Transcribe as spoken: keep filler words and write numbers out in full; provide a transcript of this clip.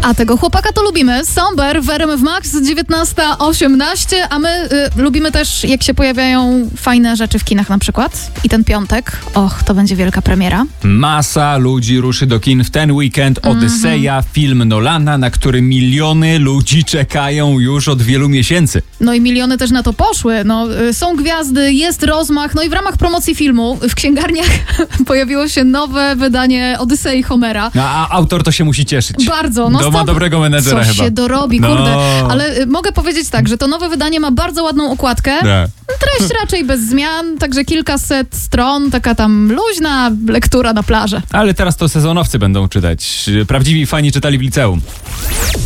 A tego chłopaka to lubimy. Somber w R M F Max, dziewiętnasta osiemnaście, a my y, lubimy też, jak się pojawiają fajne rzeczy w kinach na przykład. I ten piątek, och, to będzie wielka premiera. Masa ludzi ruszy do kin w ten weekend. Odyseja, mm-hmm. film Nolana, na który miliony ludzi czekają już od wielu miesięcy. No i miliony też na to poszły. No, y, są gwiazdy, jest rozmach. No i w ramach promocji filmu w księgarniach pojawiło się nowe wydanie Odysei Homera. A, a autor to się musi cieszyć. Bardzo. No to ma dobrego menedżera Coś chyba. się dorobi, no. kurde. Ale y, mogę powiedzieć tak, że to nowe wydanie ma bardzo ładną okładkę. Nie. Treść raczej bez zmian, także kilkaset stron, taka tam luźna lektura na plaży. Ale teraz to sezonowcy będą czytać. Prawdziwi fani czytali w liceum.